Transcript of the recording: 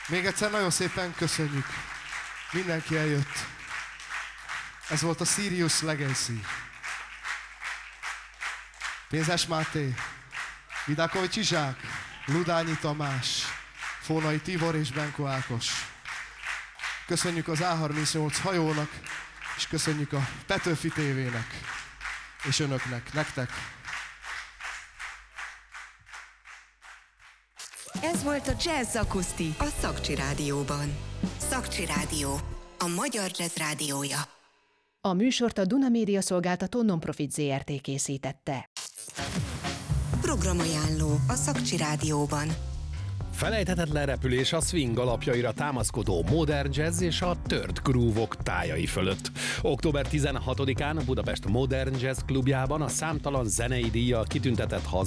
Még egyszer nagyon szépen köszönjük. Mindenki eljött. Ez volt a Sirius Legacy. Pénzes Máté, Vidákovics Izsák, Ludányi Tamás, Fónai Tibor és Benko Ákos. Köszönjük az A38 hajónak, és köszönjük a Petőfi TV-nek, és önöknek, nektek. Ez volt a Jazz Akuszti a Szakcsi Rádióban. Szakcsi Rádió, a magyar jazz rádiója. A műsort a Duna Média Szolgáltató Nonprofit Zrt. Készítette. Programajánló a Szakcsi Rádióban. Felejthetetlen repülés a swing alapjaira támaszkodó modern jazz és a tört groove-ok tájai fölött. Október 16-án a Budapest Modern Jazz klubjában a számtalan zenei díjjal kitüntetett